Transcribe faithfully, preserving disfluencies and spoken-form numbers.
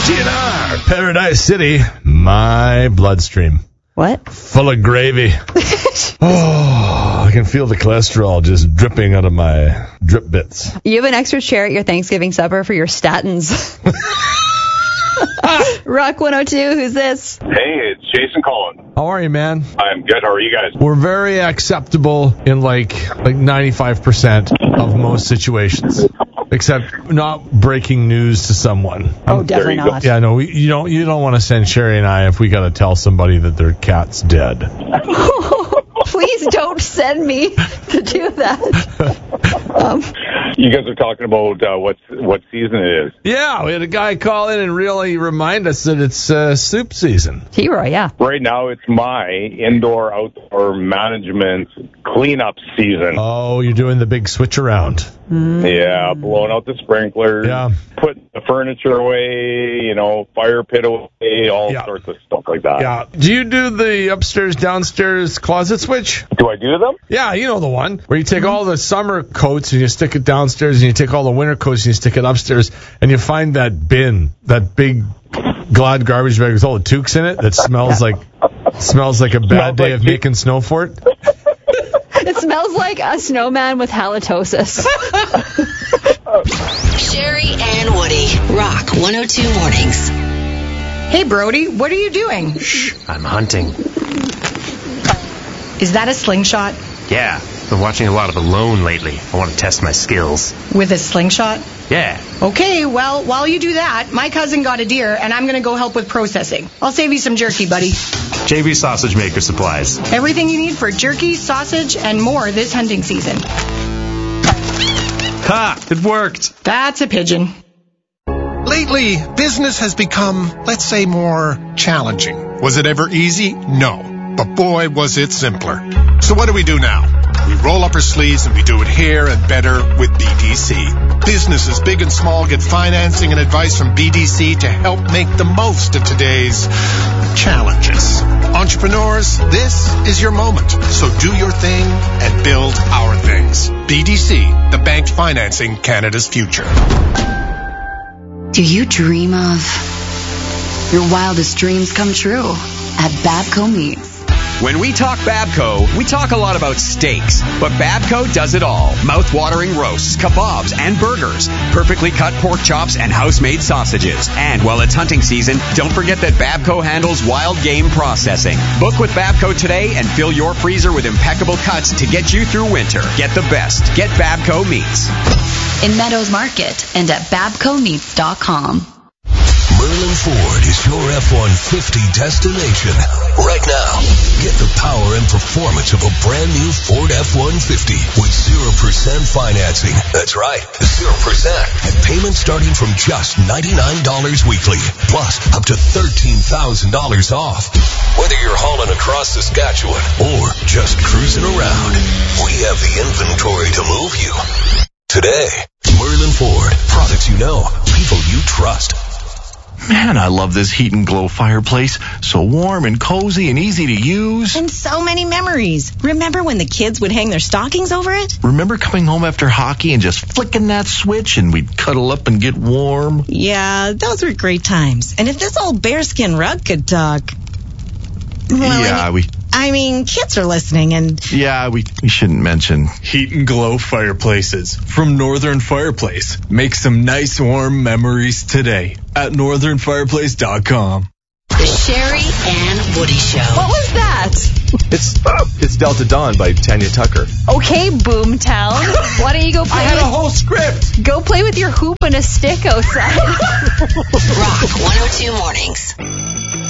G N R, Paradise City, my bloodstream. What? Full of gravy. Oh, I can feel the cholesterol just dripping out of my drip bits. You have an extra chair at your Thanksgiving supper for your statins. Rock one oh two, who's this? Hey, it's Jason calling. How are you, man? I'm good. How are you guys? We're very acceptable in like like ninety-five percent of most situations, except not breaking news to someone. Oh, definitely not. Yeah, no, we, you don't. You don't want to send Sherry and I if we got to tell somebody that their cat's dead. Please don't send me to do that. Um, you guys are talking about uh, what what season it is. Yeah, we had a guy call in and really remind us that it's uh, soup season. T-Roy, yeah. Right now, it's my indoor-outdoor management cleanup season. Oh, you're doing the big switch around. Mm. Yeah, blowing out the sprinklers, Yeah. putting the furniture away, you know, fire pit away, all Yeah. sorts of stuff like that. Yeah. Do you do the upstairs, downstairs closet switch? Do I do them? Yeah, you know the one where you take all the summer coats and you stick it downstairs, and you take all the winter coats and you stick it upstairs, and you find that bin, that big Glad garbage bag with all the toques in it that smells like smells like a bad Smells day like of toque. making snow fort. It smells like a snowman with halitosis. Sherry and Woody, Rock one oh two Mornings. Hey, Brody, what are you doing? Shh, I'm hunting. Is that a slingshot? Yeah, been watching a lot of Alone lately. I want to test my skills. With a slingshot? Yeah. Okay, well, while you do that, my cousin got a deer, and I'm going to go help with processing. I'll save you some jerky, buddy. J B Sausage Maker Supplies. Everything you need for jerky, sausage, and more this hunting season. Ha! It worked! That's a pigeon. Lately, business has become, let's say, more challenging. Was it ever easy? No. But boy, was it simpler. So what do we do now? We roll up our sleeves and we do it here and better with B D C. Businesses big and small get financing and advice from B D C to help make the most of today's challenges. Entrepreneurs, this is your moment. So do your thing and build our things. B D C, the bank financing Canada's future. Do you dream of your wildest dreams come true at Babco Meats? When we talk Babco, we talk a lot about steaks, but Babco does it all. Mouth-watering roasts, kebabs, and burgers, perfectly cut pork chops, and house-made sausages. And while it's hunting season, don't forget that Babco handles wild game processing. Book with Babco today and fill your freezer with impeccable cuts to get you through winter. Get the best. Get Babco Meats. In Meadows Market and at babco meats dot com. Merlin Ford is your F one fifty destination. Right now, get the power and performance of a brand new Ford F one fifty with zero percent financing. That's right, zero percent. And payments starting from just ninety-nine dollars weekly, plus up to thirteen thousand dollars off. Whether you're hauling across Saskatchewan or just cruising around, we have the inventory to move you. Today, Merlin Ford. Products you know, people you trust. Man, I love this Heat and Glow fireplace. So warm and cozy and easy to use. And so many memories. Remember when the kids would hang their stockings over it? Remember coming home after hockey and just flicking that switch and we'd cuddle up and get warm? Yeah, those were great times. And if this old bearskin rug could talk... Well, yeah, I mean, we... I mean, kids are listening and... Yeah, we, we shouldn't mention... Heat and Glow fireplaces from Northern Fireplace. Make some nice warm memories today at northern fireplace dot com. The Sherry and Woody Show. What was that? It's uh, it's Delta Dawn by Tanya Tucker. Okay, Boomtown. Why don't you go play I had with, a whole script. Go play with your hoop and a stick outside. Rock one oh two Mornings.